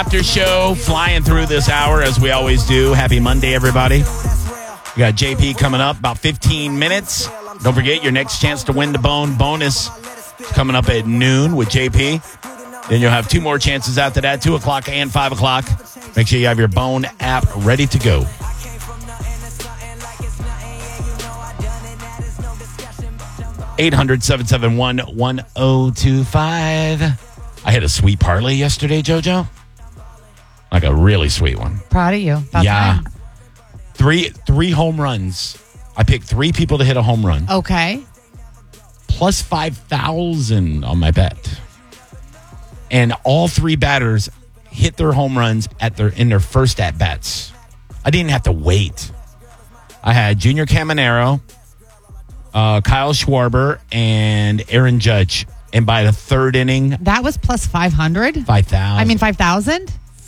After Show, flying through this hour as we always do. Happy Monday, everybody. We got JP coming up about 15 minutes. Don't forget your next chance to win the Bone bonus is coming up at noon with JP. Then you'll have two more chances after that, 2 o'clock and 5 o'clock. Make sure you have your Bone app ready to go. 800-771-1025. I had a sweet parlay yesterday, JoJo. Like a really sweet one. Proud of you. About yeah. time. Three home runs. I picked 3 people to hit a home run. Okay. Plus 5,000 on my bet. And all 3 batters hit their home runs in their first at-bats. I didn't have to wait. I had Junior Caminero, Kyle Schwarber, and Aaron Judge. And by the third inning... That was plus 500? 5,000. I mean, 5,000?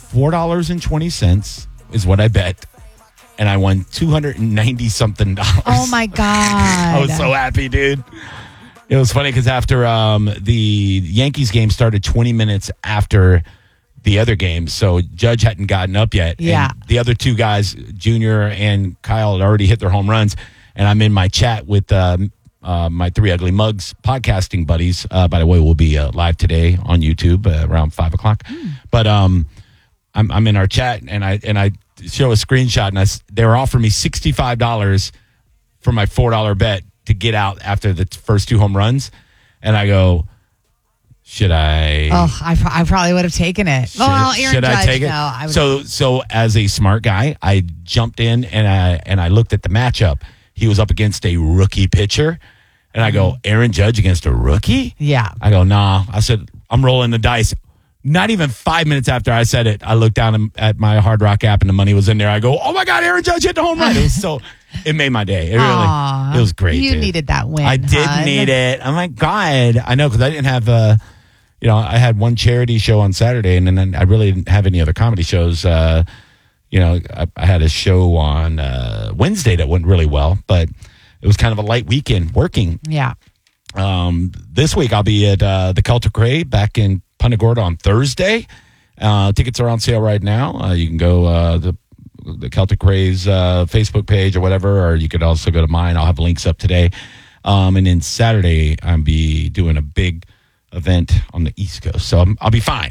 $4.20 is what I bet. And I won $290-something. Oh, my God. I was so happy, dude. It was funny because after the Yankees game started 20 minutes after the other game, so Judge hadn't gotten up yet. Yeah. And the other 2 guys, Junior and Kyle, had already hit their home runs. And I'm in my chat with my 3 Ugly Mugs podcasting buddies. By the way, we'll be live today on YouTube around 5 o'clock. But I'm in our chat, and I show a screenshot, and they were offering me $65 for my $4 bet to get out after the first 2 home runs. And I go, should I? Oh, I probably would have taken it. Aaron should Judge, I take it? No, So as a smart guy, I jumped in and I looked at the matchup. He was up against a rookie pitcher. And I go, Aaron Judge against a rookie? Yeah. I go, nah. I said, I'm rolling the dice. Not even 5 minutes after I said it, I looked down at my Hard Rock app and the money was in there. I go, oh my God, Aaron Judge hit the home run. It made my day. It was great. You needed that win. I did need it. Oh my God. I know, because I didn't have, I had one charity show on Saturday, and then I really didn't have any other comedy shows. I had a show on Wednesday that went really well, but it was kind of a light weekend working. Yeah. This week I'll be at the Celtic Ray back in Punta Gorda on Thursday. Tickets are on sale right now. You can go the Celtic Ray's Facebook page or whatever, or you could also go to mine. I'll have links up today. And then Saturday I'll be doing a big event on the East Coast, so I'll be fine.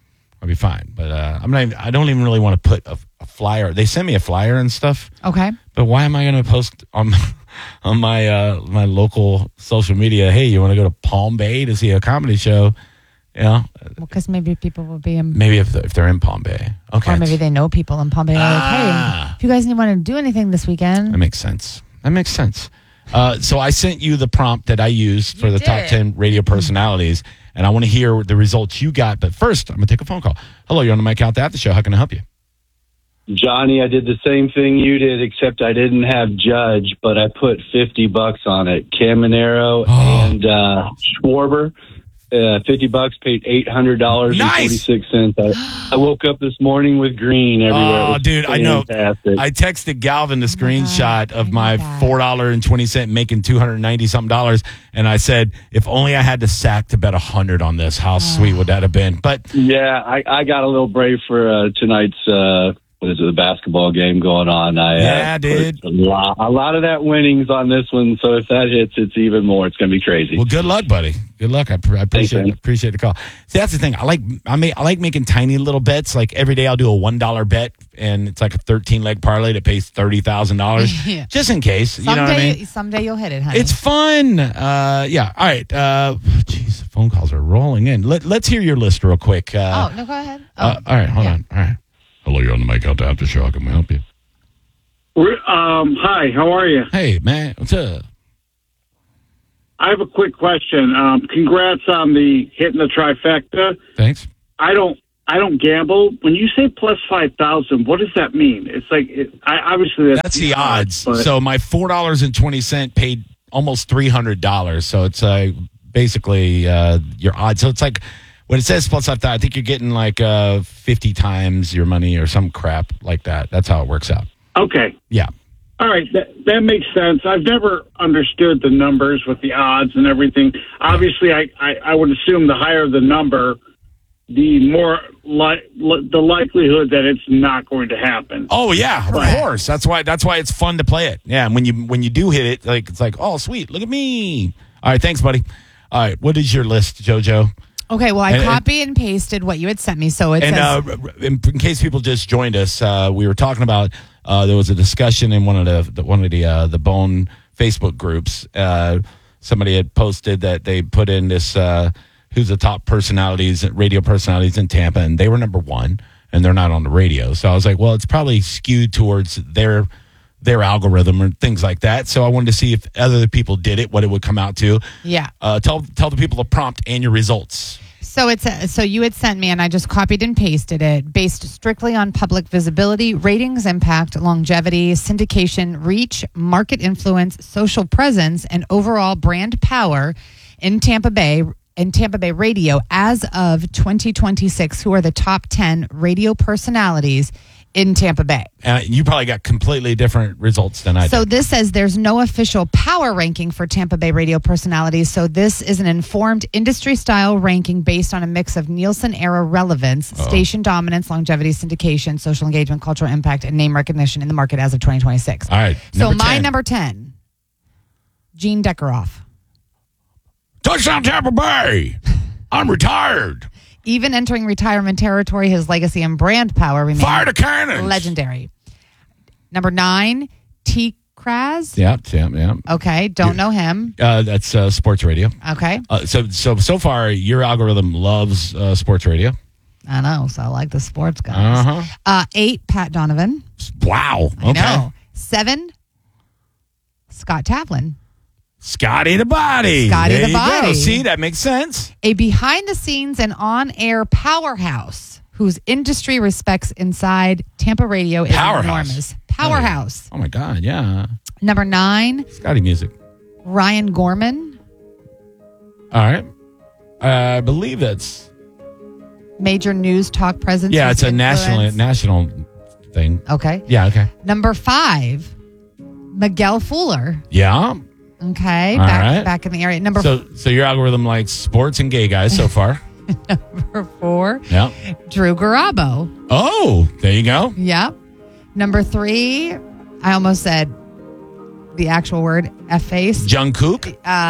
But I don't even really want to put a flyer. They send me a flyer and stuff. Okay. But why am I going to post on my my local social media? Hey, you want to go to Palm Bay to see a comedy show? Yeah. Well, because maybe people will be in. Maybe if they're in Palm Bay. Okay. Or maybe they know people in Palm Bay. Like, hey, if you guys want to do anything this weekend. That makes sense. So I sent you the prompt that I used for the top 10 radio personalities, and I want to hear the results you got. But first, I'm going to take a phone call. Hello, you're on the Mike Out the Show. How can I help you? Johnny, I did the same thing you did, except I didn't have Judge, but I put $50 on it. Caminero and Schwarber, $50, paid $800.46. I woke up this morning with green everywhere. Oh, dude, I know. Fantastic. I texted Galvin the screenshot of my $4.20 making $290-something, and I said, if only I had the sack to bet 100 on this, how sweet would that have been? But yeah, I got a little brave for tonight's the basketball game going on. I did. A lot of that winnings on this one, so if that hits, it's even more. It's going to be crazy. Well, good luck, buddy. Good luck. I appreciate the call. See, that's the thing. I like making tiny little bets. Like every day I'll do a $1 bet, and it's like a 13-leg parlay that pays $30,000 yeah. Just in case. You know what I mean? Someday you'll hit it, honey. It's fun. Yeah. All right. Jeez, phone calls are rolling in. Let's hear your list real quick. No, go ahead. All right. Hold on. All right. Hello, you're on the Mike Out the Show. How can we help you? Hi, how are you? Hey, man. What's up? I have a quick question. Congrats on the hitting the trifecta. Thanks. I don't gamble. When you say plus 5,000, what does that mean? It's like obviously that's the odds. But so my $4.20 paid almost $300. So it's basically your odds. So it's like when it says plus 5,000, I think you're getting like 50 times your money or some crap like that. That's how it works out. Okay. Yeah. All right, that makes sense. I've never understood the numbers with the odds and everything. Obviously, I would assume the higher the number, the more the likelihood that it's not going to happen. Oh yeah, of course. That's why it's fun to play it. Yeah, and when you do hit it, like it's like, oh sweet, look at me. All right, thanks, buddy. All right, what is your list, JoJo? Okay, well, I copied and pasted what you had sent me. So it says, in case people just joined us, we were talking about there was a discussion in one of the Bone Facebook groups. Somebody had posted that they put in this who's the top radio personalities in Tampa, and they were number one, and they're not on the radio. So I was like, well, it's probably skewed towards their algorithm or things like that. So I wanted to see if other people did it, what it would come out to. Yeah. Tell the people the prompt and your results. So so you had sent me, and I just copied and pasted it, based strictly on public visibility, ratings, impact, longevity, syndication, reach, market influence, social presence, and overall brand power in Tampa Bay radio as of 2026. Who are the top 10 radio personalities in Tampa Bay? You probably got completely different results than I did. So this says there's no official power ranking for Tampa Bay radio personalities. So this is an informed industry-style ranking based on a mix of Nielsen-era relevance, station dominance, longevity, syndication, social engagement, cultural impact, and name recognition in the market as of 2026. All right. So my number 10, Gene Deckeroff. Touchdown Tampa Bay. I'm retired. Even entering retirement territory, his legacy and brand power remain Fire the cannons. Legendary. Number 9, T. Kraz. Yeah. Okay, don't know him. That's sports radio. Okay. So far, your algorithm loves sports radio. I know, so I like the sports guys. 8, Pat Donovan. Wow. Okay. I know. 7, Scott Tavlin. Scotty the Body. There you go. See, that makes sense. A behind-the-scenes and on-air powerhouse whose industry respects inside Tampa radio is enormous. Powerhouse. Oh, my God, yeah. Number 9. Scotty music. Ryan Gorman. All right. I believe that's... Major news talk presence. Yeah, it's a national thing. Okay. Yeah, okay. Number 5. Miguel Fuller. Yeah. Okay, back in the area. So your algorithm likes sports and gay guys so far. Number 4. Yeah. Drew Garabo. Oh, there you go. Yep. Number 3, I almost said the actual word, F-face. Jungkook.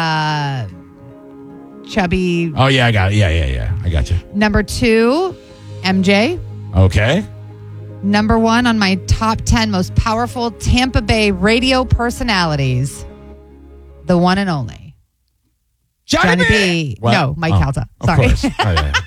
Chubby. Oh, yeah, I got it. Yeah. I got you. Number 2, MJ. Okay. Number 1 on my top 10 most powerful Tampa Bay radio personalities. The one and only. Johnny B. What? No, Mike Calta. Sorry. Of course. Oh, yeah.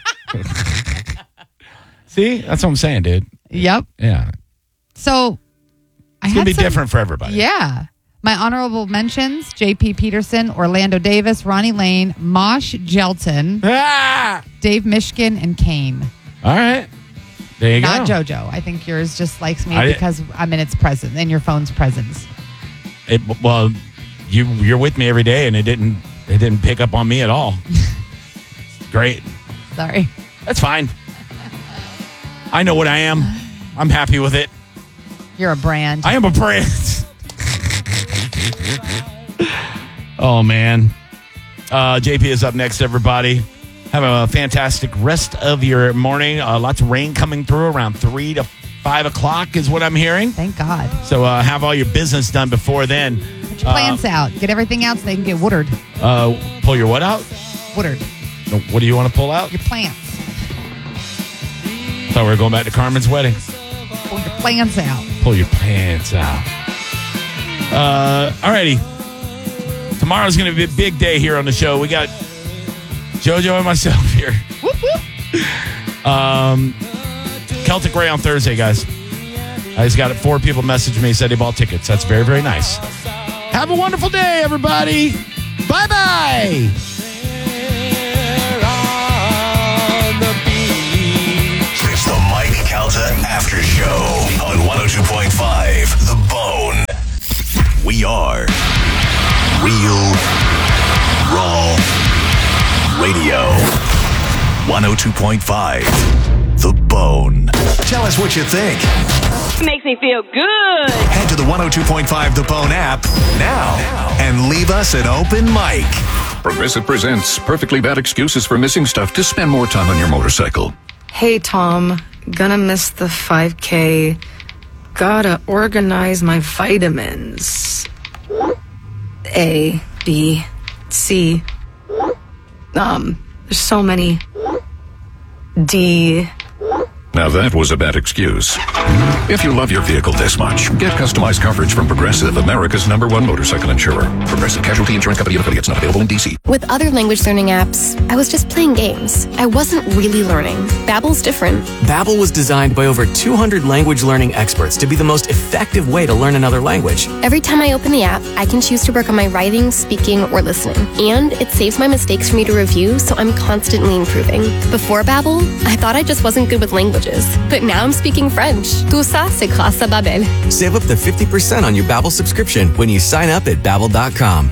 See, that's what I'm saying, dude. Yep. Yeah. So it's going to be different for everybody. Yeah. My honorable mentions, J.P. Peterson, Orlando Davis, Ronnie Lane, Mosh Gelton, Dave Mishkin, and Kane. All right. There you go. Not JoJo. I think yours just likes me because I'm in its presence, in your phone's presence. Well, you're with me every day, and it didn't pick up on me at all. Great. Sorry. That's fine. I know what I am. I'm happy with it. You're a brand. I am a brand. Oh, man. JP is up next, everybody. Have a fantastic rest of your morning. Lots of rain coming through around 3 to 5 o'clock is what I'm hearing. Thank God. So have all your business done before then. Put your plants out. Get everything out so they can get watered. Pull your what out? Watered. What do you want to pull out? Your plants. Thought we were going back to Carmen's wedding. Pull your plants out. Pull your pants out. Alrighty. Tomorrow's going to be a big day here on the show. We got JoJo and myself here. Whoop, whoop. Celtic Ray on Thursday, guys. I just got 4 people messaged me, said they bought tickets. That's very, very nice. Have a wonderful day, everybody. Bye-bye. It's the Mike Calta After Show on 102.5 The Bone. We are Real Raw Radio. 102.5 The Bone. Tell us what you think. Makes me feel good. Head to the 102.5 The Bone app now and leave us an open mic. Progressive presents Perfectly Bad Excuses for Missing Stuff to Spend More Time on Your Motorcycle. Hey, Tom. Gonna miss the 5K. Gotta organize my vitamins. A, B, C. There's so many. D. Now that was a bad excuse. If you love your vehicle this much, get customized coverage from Progressive, America's #1 motorcycle insurer. Progressive Casualty Insurance Company and affiliates, not available in D.C. With other language learning apps, I was just playing games. I wasn't really learning. Babbel's different. Babbel was designed by over 200 language learning experts to be the most effective way to learn another language. Every time I open the app, I can choose to work on my writing, speaking, or listening. And it saves my mistakes for me to review, so I'm constantly improving. Before Babbel, I thought I just wasn't good with languages. But now I'm speaking French. Tout ça, c'est grâce à Babbel. Save up to 50% on your Babbel subscription when you sign up at Babbel.com.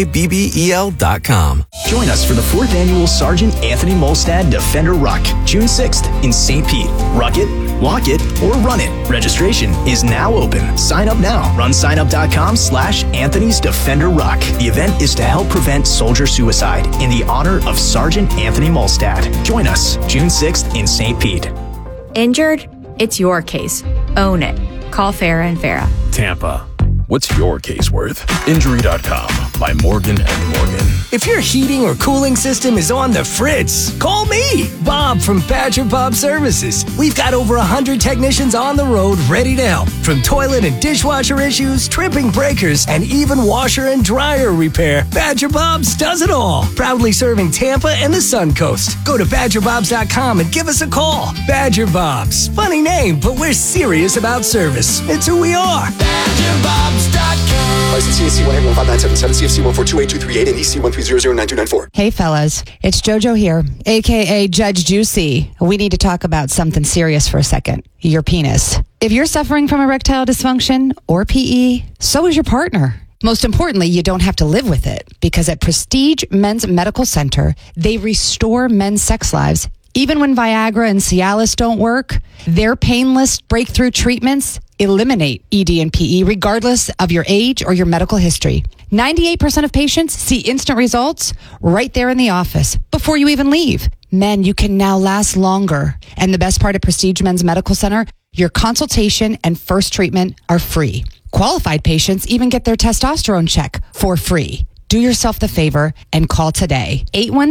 Babbel.com. Join us for the 4th annual Sergeant Anthony Molstad Defender Ruck, June 6th in St. Pete. Ruck it, walk it, or run it. Registration is now open. Sign up now. Run signup.com/Anthony's Defender Ruck. The event is to help prevent soldier suicide in the honor of Sergeant Anthony Molstad. Join us June 6th in St. Pete. Injured? It's your case. Own it. Call Farah and Farah. Tampa. What's your case worth? Injury.com by Morgan & Morgan. If your heating or cooling system is on the fritz, call me, Bob from Badger Bob Services. We've got over 100 technicians on the road ready to help. From toilet and dishwasher issues, tripping breakers, and even washer and dryer repair, Badger Bob's does it all. Proudly serving Tampa and the Sun Coast. Go to BadgerBobs.com and give us a call. Badger Bobs. Funny name, but we're serious about service. It's who we are. BadgerBobs.com. License CSC 11597, CFC 1428238, and EC 1300924. Hey, fellas. It's JoJo here, a.k.a. Judge Juicy. We need to talk about something serious for a second. Your penis. If you're suffering from erectile dysfunction or PE, so is your partner. Most importantly, you don't have to live with it, because at Prestige Men's Medical Center, they restore men's sex lives. Even when Viagra and Cialis don't work, their painless breakthrough treatments eliminate ED and PE regardless of your age or your medical history. 98% of patients see instant results right there in the office before you even leave. Men, you can now last longer. And the best part of Prestige Men's Medical Center, your consultation and first treatment are free. Qualified patients even get their testosterone check for free. Do yourself the favor and call today.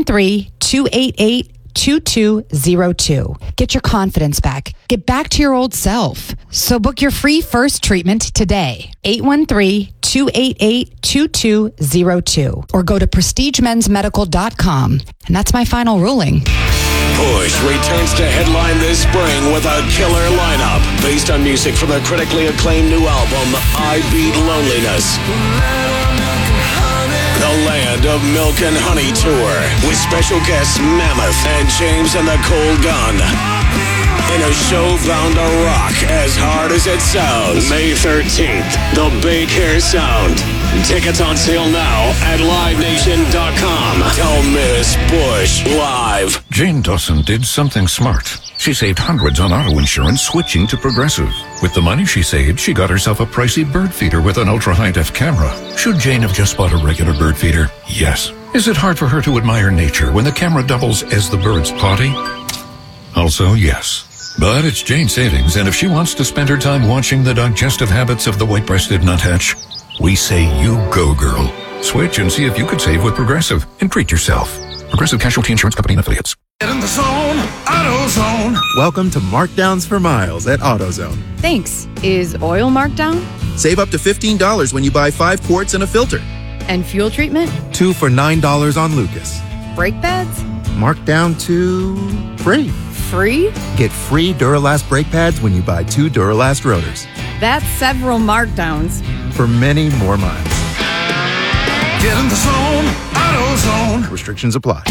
813-288-2202. Get your confidence back. Get back to your old self. So book your free first treatment today. 813-288-2202. Or go to prestigemensmedical.com. And that's my final ruling. Push returns to headline this spring with a killer lineup based on music from the critically acclaimed new album, I Beat Loneliness. The Land of Milk and Honey Tour with special guests Mammoth and James and the Cold Gun. In a show bound to rock as hard as it sounds. May 13th, the Big Hair Sound. Tickets on sale now at LiveNation.com. Don't miss Bush Live. Jane Dawson did something smart. She saved hundreds on auto insurance switching to Progressive. With the money she saved, she got herself a pricey bird feeder with an ultra-high-def camera. Should Jane have just bought a regular bird feeder? Yes. Is it hard for her to admire nature when the camera doubles as the bird's potty? Also, yes. But it's Jane's savings, and if she wants to spend her time watching the digestive habits of the white-breasted nuthatch, we say you go, girl. Switch and see if you could save with Progressive and treat yourself. Progressive Casualty Insurance Company and affiliates. Get in the zone, AutoZone. Welcome to Markdowns for Miles at AutoZone. Thanks. Is oil marked down? Save up to $15 when you buy 5 quarts and a filter. And fuel treatment? 2 for $9 on Lucas. Brake pads? Marked down to free. Free? Get free Duralast brake pads when you buy 2 Duralast rotors. That's several markdowns. For many more miles. Get in the zone, AutoZone. Restrictions apply.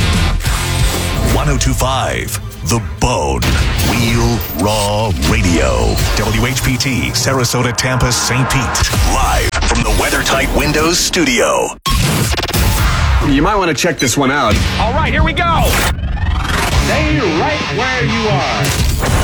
1025 The Bone. Wheel Raw Radio. WHPT, Sarasota, Tampa, St. Pete. Live from the WeatherTight Windows studio. You might want to check this one out. All right, here we go. Stay right where you are.